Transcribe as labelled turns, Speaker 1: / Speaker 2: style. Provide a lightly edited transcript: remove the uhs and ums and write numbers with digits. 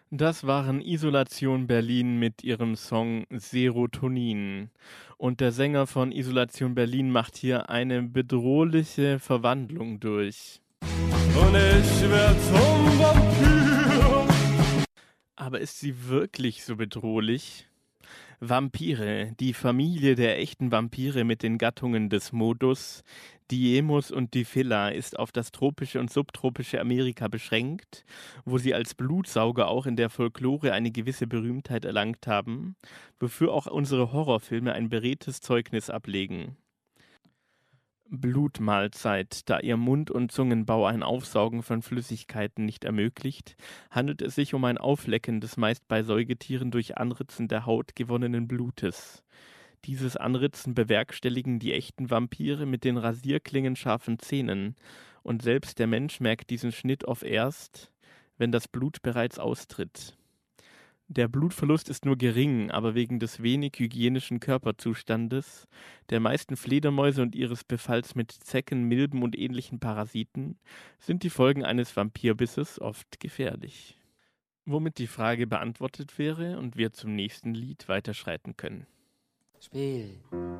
Speaker 1: Das waren Isolation Berlin mit ihrem Song Serotonin. Und der Sänger von Isolation Berlin macht hier eine bedrohliche Verwandlung durch.
Speaker 2: Und ich werd zum Vampir.
Speaker 1: Aber ist sie wirklich so bedrohlich? Vampire, die Familie der echten Vampire mit den Gattungen des Modus, Diemus und Diphila, ist auf das tropische und subtropische Amerika beschränkt, wo sie als Blutsauger auch in der Folklore eine gewisse Berühmtheit erlangt haben, wofür auch unsere Horrorfilme ein beredtes Zeugnis ablegen. Blutmahlzeit. Da ihr Mund- und Zungenbau ein Aufsaugen von Flüssigkeiten nicht ermöglicht, handelt es sich um ein Auflecken des meist bei Säugetieren durch Anritzen der Haut gewonnenen Blutes. Dieses Anritzen bewerkstelligen die echten Vampire mit den rasierklingenscharfen Zähnen, und selbst der Mensch merkt diesen Schnitt oft erst, wenn das Blut bereits austritt. Der Blutverlust ist nur gering, aber wegen des wenig hygienischen Körperzustandes, der meisten Fledermäuse und ihres Befalls mit Zecken, Milben und ähnlichen Parasiten sind die Folgen eines Vampirbisses oft gefährlich. Womit die Frage beantwortet wäre und wir zum nächsten Lied weiterschreiten können.
Speaker 3: Spiel.